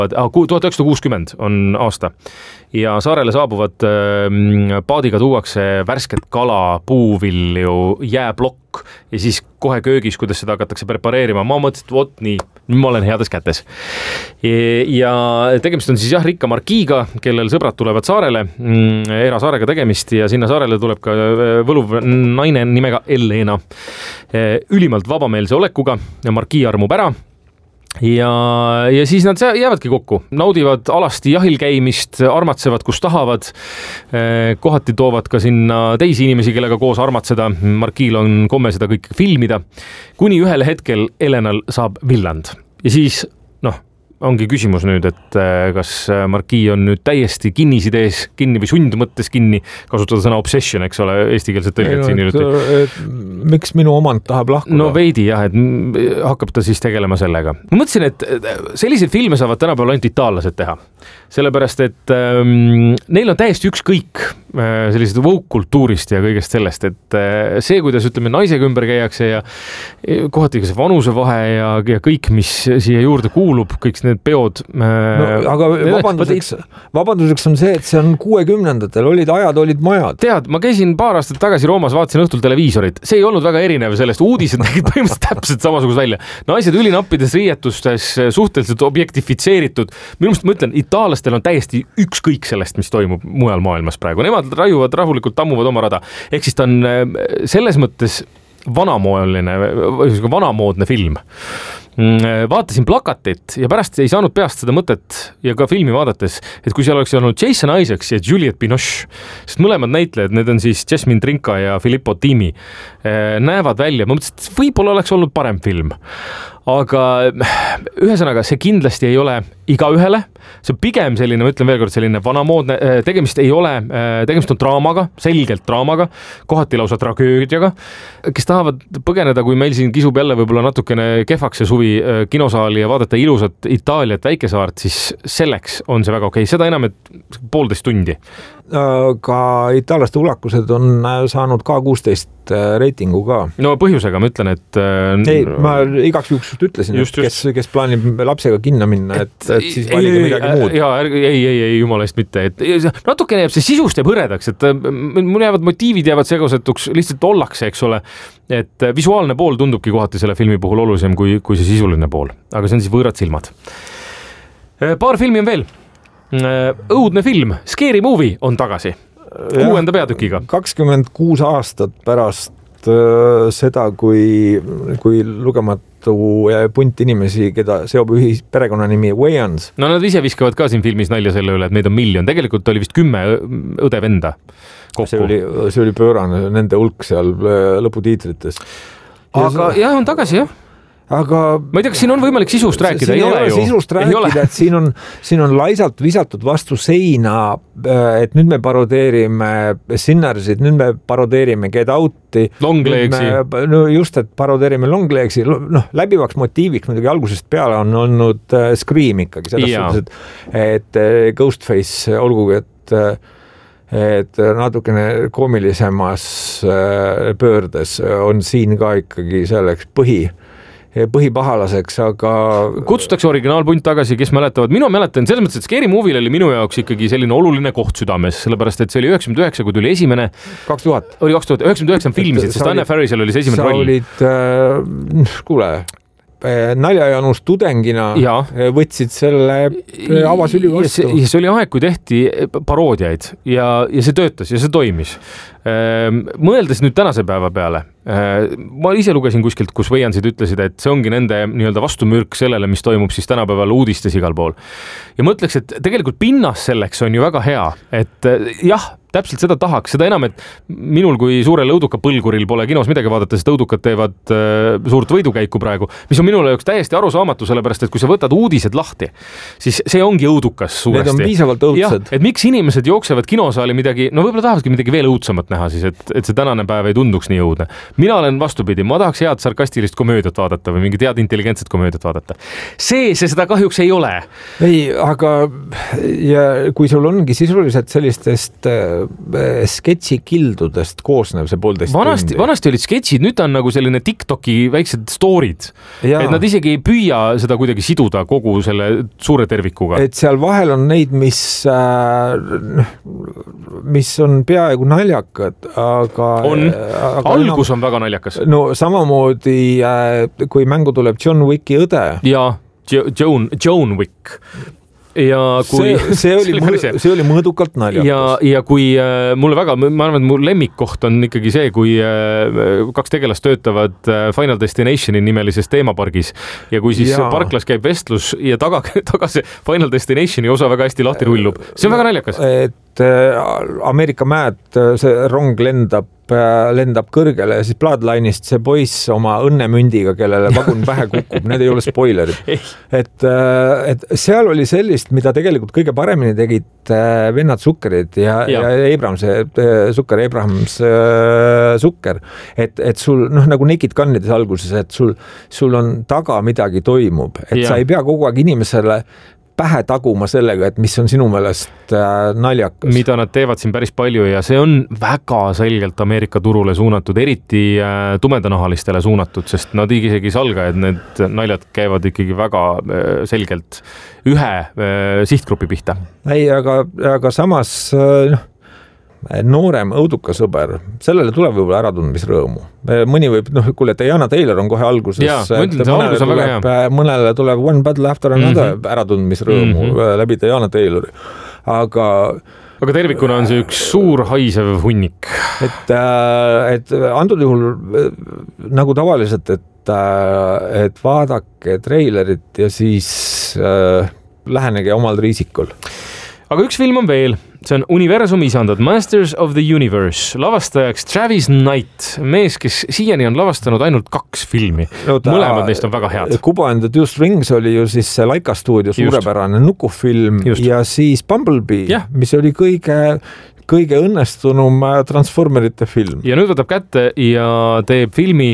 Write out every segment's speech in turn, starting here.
1960 on aasta ja saarele saabuvad paadiga tuuakse värsket kala, puuvilju, jääplokk ja siis kohe köögis, kuidas seda hakatakse prepareerima. Ma mõtlesin, et vot nii, ma olen heades kätes. Ja tegemist on siis rikka markiiga, kellel sõbrad tulevad saarele, erasaarega tegemist ja sinna saarele tuleb ka võluv naine nimega Elena. Ülimalt vabameelse olekuga ja markii armub ära. Ja siis nad jäävadki kokku, naudivad alasti jahil käimist, armatsevad, kus tahavad, kohati toovad ka sinna teisi inimesi, kellega koos armatseda, Markiil on komme seda kõik filmida, kuni ühel hetkel Elenal saab villand ja siis ongi küsimus nüüd, et kas Markii on nüüd täiesti kinnisidees kinni või sundmõttes kinni, kasutada sõna obsession, eks ole, eestikeelset tõlget siin iluti. Miks minu omand tahab lahkuda? No veidi jah, et hakkab ta siis tegelema sellega. Ma mõtlesin, et selliseid filme saavad tänapäeval ainult itaallased teha. Sellepärast, et neil on täiesti ükskõik sellised woke-kultuurist ja kõigest sellest, et see, kuidas ütleme naisega ümber käiakse ja kohati ka see vanusevahe ja kõik, mis siia juurde kuulub, kõik need peod. Aga vabanduseks on see, et see on 60-ndatel, ajad olid majad. Tead, ma käisin paar aastat tagasi Roomas, vaatasin õhtul televiisorit. See ei olnud väga erinev sellest. Uudised nägid põhimõtteliselt täpselt samasugust välja. Naised ülinappides riietustes, suhteliselt objektifitseeritud. Minu meelest ma ütlen, itaallastel on täiesti ükskõik sellest, mis toimub mujal maailmas praegu. Nemad raiuvad rahulikult, tammuvad oma rada. Ehk siis ta on selles mõttes vanamoodne film. Vaatasin plakatit ja pärast ei saanud peast seda mõtet ja ka filmi vaadates, et kui seal oleks olnud Jason Isaacs ja Juliette Binoche, sest mõlemad näitlejad, need on siis Jasmine Trinka ja Filippo Timi, näevad välja, ma mõtlesin, et võib-olla oleks olnud parem film. Aga ühesõnaga, see kindlasti ei ole igaühele, see on pigem selline, ma ütlen veel kord, selline vanamoodne, tegemist on draamaga, selgelt draamaga, kohati lausa tragöödiaga, kes tahavad põgeneda, kui meil siin kisub jälle võib-olla natukene kehvaks ja suvi kinosaali ja vaadata ilusat Itaaliat, väikesaart, siis selleks on see väga okei. Seda enam, et 1,5 tundi. Ka itaallaste ulakused on saanud ka 16 reitingu ka. No põhjusega ma ütlen, et... Ei, ma igaks juhuks ütlesin, kes plaanib lapsega kinno minna, et siis valige midagi muud. Ei, jumala eest mitte. Natukene jääb see sisust jääb hõredaks, et mul jäävad motiivid jäävad segasetuks, lihtsalt ollakse, eks ole, et visuaalne pool tundubki kohati selle filmi puhul olulisem kui see sisuline pool, aga see on siis võõrad silmad. Paar filmi on veel. Õudne film, Scary Movie on tagasi 6. peatükiga. 26 aastat pärast seda, kui lugematu punt inimesi, keda seob perekonnanimi Wayans. No nad ise viskavad ka siin filmis nalja selle üle, et meid on 1 miljon. Tegelikult oli vist 10 õde-venda kokku. See oli pöörane nende hulk seal lõputiitrites. Aga jah, on tagasi, jah. Aga ma ei tea, kas siin on võimalik sisust rääkida? Ei ole sisust rääkida, et siin on laisalt visatud vastu seina, et nüüd me parodeerime Sinnersid, nüüd me parodeerime Get Out'i. Longlegsi. No just, et parodeerime Longlegsi. Läbivaks motiiviks muidugi algusest peale on olnud Scream ikkagi. Selles, et Ghostface, olgugi, et natukene koomilisemas pöördes on siin ka ikkagi selleks põhipahalaseks, aga... Kutsutakse originaalpunt tagasi, kes mäletavad. Mina mäletan, selles mõttes, et Scary Movie oli minu jaoks ikkagi selline oluline koht südames, sellepärast, et see oli 99, kui tuli esimene... 2000. Oli 99 filmisid, sest Anne Farisel oli see esimene roll. Sa olid, kuule... naljajanus tudengina võtsid selle avasüli vastu. Ja see oli aeg, kui tehti paroodiaid ja see töötas ja see toimis. Mõeldes nüüd tänase päeva peale, ma ise lugesin kuskilt, kus Wayansid ütlesid, et see ongi nende nii-öelda vastumürk sellele, mis toimub siis tänapäeval uudistes igal pool. Ja mõtleks, et tegelikult pinnas selleks on ju väga hea, et jah, täpselt seda tahaks, seda enam, et minul kui suurel õuduka põlguril pole kinos midagi vaadata, sest õudukad teevad suurt võidukäiku praegu, mis on minule jaoks täiesti arusaamatu, sellepärast, et kui sa võtad uudised lahti, siis see ongi õudukas suuresti. Need on piisavalt õudsed. Et miks inimesed jooksevad kinosaali midagi, no võib-olla tahavadki midagi veel õudsamat näha siis, et see tänane päev ei tunduks nii õudne. Mina olen vastupidi, ma tahaks head sarkastilist komöödiat vaadata või mingit head intelligentset komöödiat vaadata. See seda kahjuks ei ole. Ei, aga ja kui sul ongi sisuliselt sellistest sketšikildudest koosnev see 1,5 tundi. Vanasti olid sketšid, nüüd on nagu selline TikToki väiksed story'd, et nad isegi ei püüa seda kuidagi siduda kogu selle suure tervikuga. Et seal vahel on neid, mis on peaaegu naljakad, aga... Algus on väga naljakas. No samamoodi, kui mängu tuleb John Wicki õde. Jaa, Joan Wick. Ja kui see oli mõõdukalt naljakas. Ja kui mulle väga, ma arvan, et mu lemmikkoht on ikkagi see, kui 2 tegelast töötavad Final Destination'i nimelises teemapargis ja kui siis parklas käib vestlus ja taga see Final Destination'i osa väga hästi lahti rullub. See on väga naljakas. Et Ameerika mäed, see rong lendab kõrgele ja siis Bloodline'ist see poiss oma õnnemündiga, kellele vagun pähe kukub, need ei ole spoilerid. Et seal oli sellist, mida tegelikult kõige paremini tegid vennad Zuckerid ja Abrams Zucker, et sul, nagu Naked Gunnides alguses, et sul on taga midagi toimub, et sa ei pea kogu aeg inimesele pähe taguma sellega, et mis on sinu meelest naljakas. Mida nad teevad siin päris palju ja see on väga selgelt Ameerika turule suunatud, eriti tumedanahalistele suunatud, sest nad isegi salga, et need naljad käivad ikkagi väga selgelt ühe sihtgrupi pihta. Ei, aga samas noorem õudukasõber, sellele tuleb võib-olla äratundmisrõõmu. Mõni võib, kuule, Diana Taylor on kohe alguses, mõnele tuleb One Battle After Another äratundmisrõõmu läbi Diana Taylori. Aga tervikuna on see üks suur haisev hunnik. Et antud juhul nagu tavaliselt, et vaadake treilerit ja siis lähenege omal riisikul. Aga üks film on veel, see on Universumi isandad, Masters of the Universe, lavastajaks Travis Knight, mees, kes siiani on lavastanud ainult 2 filmi. Mõlemad neist on väga head. Kubo and the Deuced Rings oli ju siis see Laika stuudio suurepärane nukufilm ja siis Bumblebee, mis oli kõige õnnestunum Transformerite film. Ja nüüd võtab kätte ja teeb filmi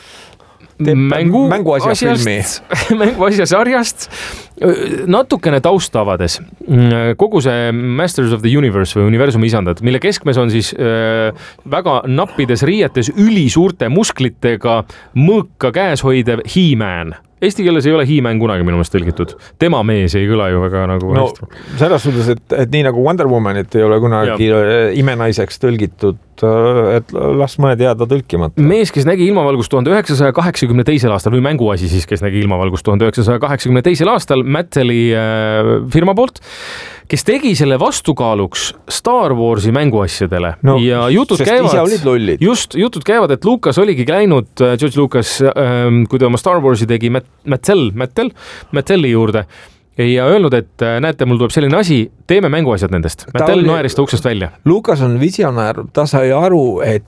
mänguasja sarjast natukene tausta avades. Kogu see Masters of the Universe või Universumi isandad, mille keskmes on siis väga nappides riietes ülisuurte musklitega mõõka käes hoidev He-Man. Eesti keeles ei ole He-Man kunagi minu meelest tõlgitud. Tema mees ei kõla ju väga nagu hästi. Selles suhtes, et nii nagu Wonder Womanit ei ole kunagi imenaiseks tõlgitud, et las mõned jääda tõlkimata. Mees, kes nägi ilmavalgust 1982. aastal või mänguasi siis, kes nägi ilmavalgust 1982. aastal Mattel'i firma poolt, kes tegi selle vastukaaluks Star Warsi mänguasjadele ja jutud käivad, et Lucas oligi käinud, George Lucas, kui ta oma Star Warsi tegi Mattel'i juurde ja öelnud, et näete, mul tuleb selline asi, teeme mänguasjad nendest. Mattel naeris ta uksest välja. Lucas on visionäär, ta sai aru, et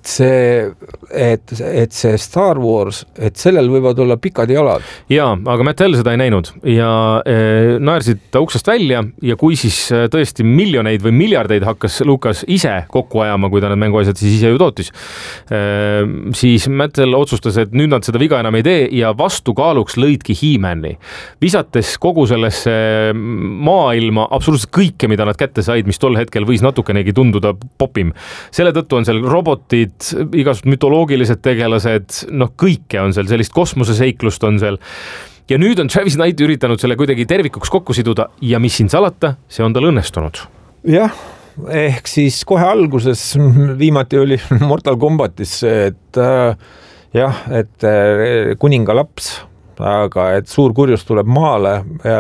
see Star Wars, et sellel võivad olla pikad jalad. Jaa, aga Mattel seda ei näinud ja naersid ta uksest välja ja kui siis tõesti miljoneid või miljardeid hakkas Lucas ise kokku ajama, kui ta need mänguasjad siis ise ju tootis, siis Mattel otsustas, et nüüd nad seda viga enam ei tee ja vastukaaluks lõidki He-Mani. Visates kogu sellesse maailma absoluutselt kõike, mida nad kätte said, mis tol hetkel võis natukenegi tunduda popim. Selle tõttu on seal robotid, igasugused mütoloogilised tegelased, kõike on seal, sellist kosmoseseiklust on seal. Ja nüüd on Travis Knight üritanud selle kuidagi tervikuks kokku siduda ja mis siin salata, see on tal õnnestunud. Jah, ehk siis kohe alguses viimati oli Mortal Kombatis, et kuninga laps, aga et suur kurjus tuleb maale ja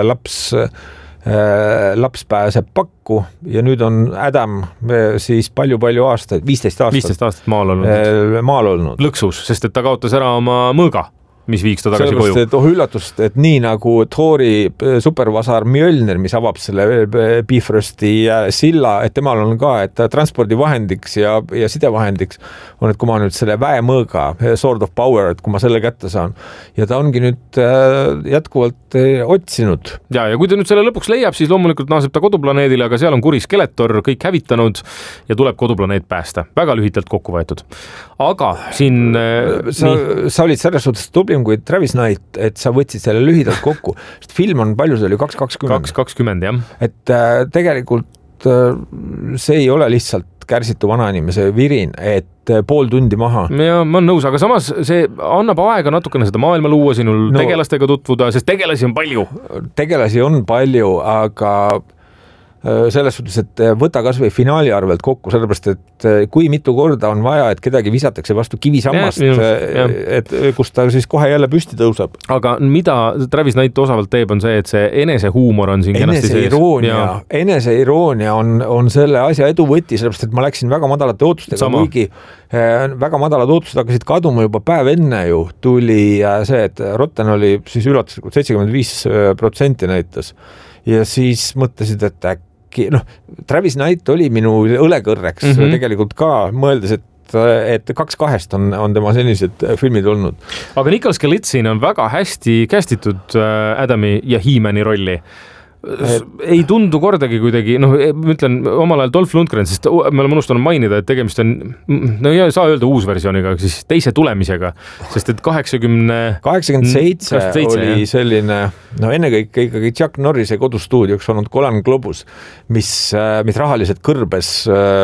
laps pääseb pakku ja nüüd on Adam siis palju aastaid, 15 aastat maal olnud. Lõksus, sest et ta kaotas ära oma mõõga, mis viiks ta tagasi koju. Sellepärast, et üllatusest, et nii nagu Thori supervasar Mjölnir, mis avab selle Bifrosti silla, et temal on ka, et transpordivahendiks ja sidevahendiks on, et kui ma nüüd selle väemõõga, Sword of Power, et kui ma selle kätte saan. Ja ta ongi nüüd jätkuvalt otsinud. Ja kui ta nüüd selle lõpuks leiab, siis loomulikult naaseb ta koduplaneedile, aga seal on kuri Skeletor kõik hävitanud ja tuleb koduplaneet päästa. Väga lühitalt kokku võetud. Aga siin... Sa olid selles suhtes tublim kui Travis Knight, et sa võtsid selle lühidalt kokku. Sest film on palju, see oli 2.20. 2.20, jah. Et tegelikult see ei ole lihtsalt kärsitu vanainimese virin, et pool tundi maha. Ja ma olen nõus, aga samas see annab aega natukene seda maailma luua, sinul tegelastega tutvuda, sest tegelasi on palju. Tegelasi on palju, aga selles suhtes, et võta kas või finaali arvelt kokku, sellepärast, et kui mitu korda on vaja, et kedagi visatakse vastu kivisammast, et kus ta siis kohe jälle püsti tõuseb. Aga mida Travis Knight osavalt teeb, on see, et see enesehuumor on siin kenasti sees. Eneseiroonia on selle asja edu võti, sellepärast, et ma läksin väga madalate ootustega, kuigi väga madalad ootused hakkasid kaduma juba päev enne ju, tuli see, et Rotten oli siis üllatuslikult 75% näitas ja siis mõtlesid, et Travis Knight oli minu õlekõrreks tegelikult ka, mõeldes, et 2-2 on tema sellised filmid olnud. Aga Nicolas Calitsin on väga hästi kästitud Adami ja He-Mani rolli. Ei tundu kordagi kuidagi, ma ütlen omal ajal Dolph Lundgren, sest me oleme unustanud mainida, et tegemist on, ei saa öelda uus versiooniga, siis teise tulemisega, sest et 87 oli selline, ennekõike ikkagi Chuck Norrise kodustuudioks olnud Golan Globus, mis rahaliselt kõrbes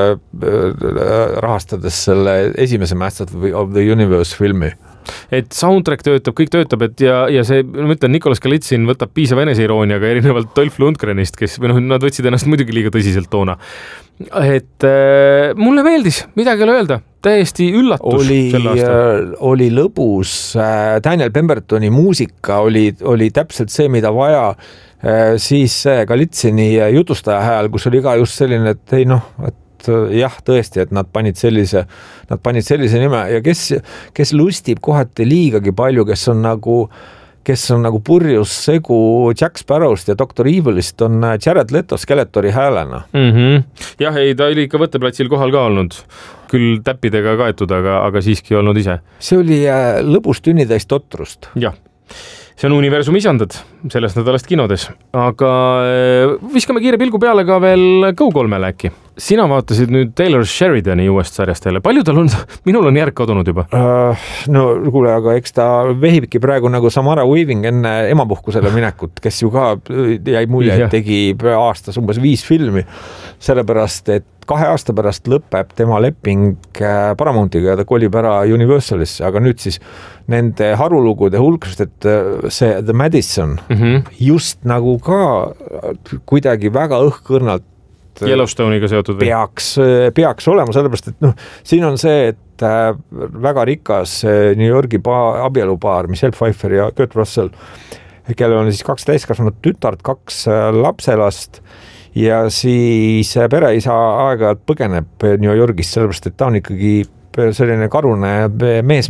rahastades selle esimese Masters of the Universe filmi. Et soundtrack töötab, kõik töötab, et ja see, ma ütlen, Nicolas Calitsin võtab piisava eneseirooniaga erinevalt Dolph Lundgrenist, kes nad võtsid ennast muidugi liiga tõsiselt toona. Et mulle meeldis, midagi ei ole öelda, täiesti üllatus sel aastal. Oli lõbus, Daniel Pembertoni muusika oli täpselt see, mida vaja, siis Calitini jutustaja hääl, kus oli ka just selline, et ei jah, tõesti, et nad panid sellise nime ja kes lustib kohati liigagi palju, kes on nagu purjus segu Jack Sparrowst ja Dr. Evilist, on Jared Leto Skeletori häälena. Jah, ei, ta oli ikka võtteplatsil kohal ka olnud, küll täppidega kaetud, aga siiski olnud ise. See oli lõbus tünnitäis totrust. Jah. See on universum isandad sellest nädalast kinodes, aga viskame kiire pilgu peale ka veel Go3-le äkki. Sina vaatasid nüüd Taylor Sheridani uuest sarjast jälle. Palju tal on? Minul on järg kadunud juba. No kuule, aga eks ta vehibki praegu nagu Samara Weaving enne emapuhkusele minekut, kes ju ka jäi mulje, et tegi aastas umbes 5 filmi, sellepärast, et 2 aasta pärast lõpeb tema leping Paramountiga ja ta kolib ära Universalisse, aga nüüd siis nende harulugude hulkast, et see The Madison just nagu ka kuidagi väga õhkõrnalt Yellowstone'iga seotud või? Peaks olema, sellepärast, et siin on see, et väga rikas New Yorgi abielupaar, Michelle Pfeiffer ja Kurt Russell, kellel on siis 2 täiskasvanud tütart, 2 lapselast ja siis pereisa aeg-ajalt põgeneb New Yorgist, sellepärast, et ta on ikkagi selline karune mees.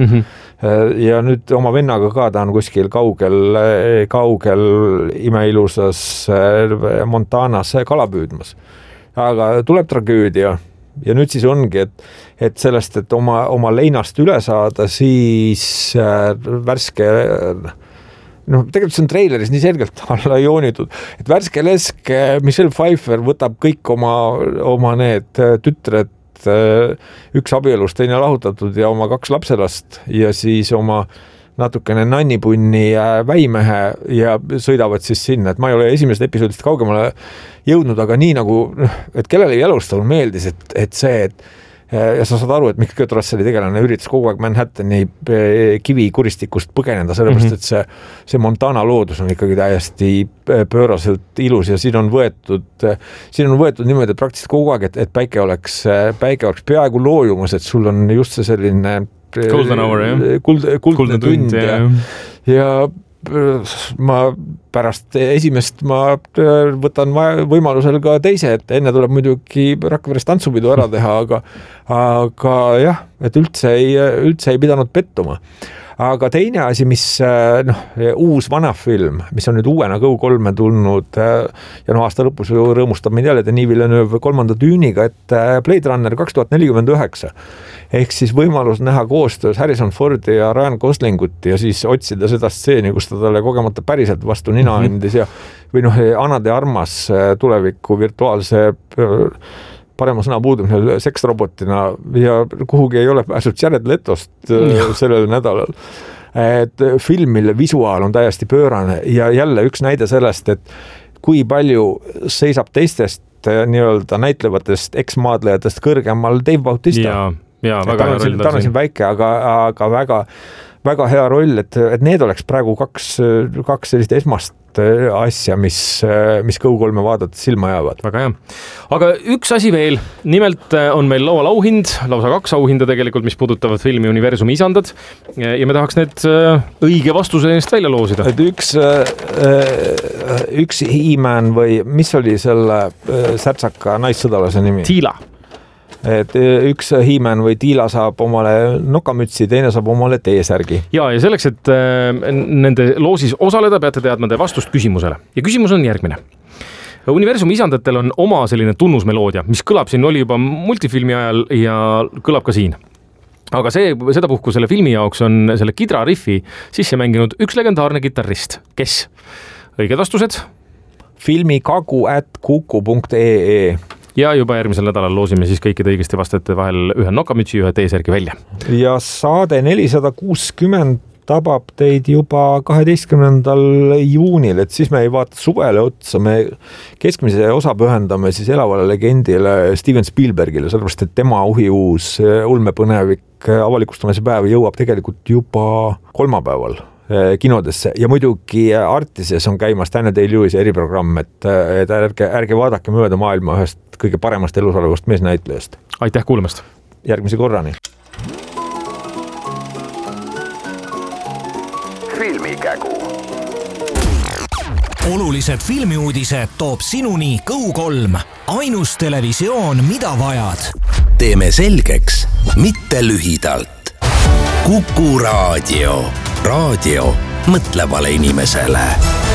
Ja nüüd oma vennaga ka ta on kuskil kaugel imeilusas Montanas kala püüdmas. Aga tuleb tragöödia ja nüüd siis ongi, et sellest, et oma leinast üle saada, siis värske tegelikult see on treileris nii selgelt alla joonitud, et värske lesk Michelle Pfeiffer võtab kõik oma need tütred, üks abielus, teine lahutatud ja oma 2 lapselast ja siis oma natukene nannipunni väimehe ja sõidavad siis sinna, et ma ei ole esimesest episoodist kaugemale jõudnud, aga nii nagu, et kellele Yellowstone meeldis, et see, ja sa saad aru, et miks Kurt Russelli tegelane üritas kogu aeg Manhattani kivikuristikust põgeneda, sellepärast, et see Montana loodus on ikkagi täiesti pööraselt ilus ja siin on võetud niimoodi, et praktiliselt kogu aeg, et päike oleks peaaegu loojumas, et sul on just see selline Golden hour, kuldne tund ja ma pärast esimest ma võtan võimalusel ka teise, et enne tuleb muidugi Rakveres tantsupidu ära teha, aga jah, et üldse ei pidanud pettuma. Aga teine asi, mis uus vana film, mis on nüüd uuena Go3 tulnud ja aasta lõpus rõõmustab meid jälle Denis Villeneuve 3. Düüniga, et Blade Runner 2049 ehk siis võimalus näha koostöös Harrison Fordi ja Ryan Goslingut ja siis otsida seda stseeni, kus ta talle kogemata päriselt vastu nina andis või Anade armas tuleviku virtuaalse parema sõna puudumisel seksrobotina ja kuhugi ei ole pääsnud Jared Letost sellel nädalal. Et filmil visuaal on täiesti pöörane ja jälle üks näide sellest, et kui palju seisab teistest nii-öelda näitlevatest eksmaadlejatest kõrgemal Dave Bautista. Ja väga hea roll. Ta on siin väike, aga väga hea roll, et need oleks praegu kaks sellist esmast asja, mis Go3 vaadates silma jäävad. Väga hea. Aga üks asi veel, nimelt on meil laual auhind, lausa 2 auhinda tegelikult, mis puudutavad filmi Universumi isandad ja me tahaks need õige vastuse eest välja loosida. Et üks He-Man või mis oli selle särtsaka naissõdalase nimi? Tiila. Et üks He-Man või Tiila saab omale nokamütsi, teine saab omale T-särgi. Ja selleks, et nende loosis osaleda, peate teadma te vastust küsimusele. Ja küsimus on järgmine. Universumi isandatel on oma selline tunnusmeloodia, mis kõlab siin, oli juba multifilmi ajal ja kõlab ka siin. Aga sedapuhku selle filmi jaoks on selle kidrariffi sisse mänginud üks legendaarne kitarrist. Kes? Õiged vastused? filmikagu@kuku.ee Ja juba järgmisel nädalal loosime siis kõikide õigesti vastajate vahel ühe nokamütsi, ühe T-särgi välja. Ja saade 460 tabab teid juba 12. juunil, et siis me ei vaata suvele otsa, me keskmise osa pühendame siis elavale legendile Steven Spielbergile, sellepärast et tema uhiuus ulmepõnevik avalikustamise päev jõuab tegelikult juba kolmapäeval kinodesse ja muidugi Artises on käimas Daniel Day-Lewis eriprogramm, et ärge vaadake mööda maailma ühest kõige paremast elus olevast meesnäitlejast. Aitäh kuulamast! Järgmise korrani! Filmikägu. Olulised filmiuudised toob sinuni Go3, ainus televisioon, mida vajad. Teeme selgeks, mitte lühidalt. Kuku Raadio. Raadio mõtlevale inimesele.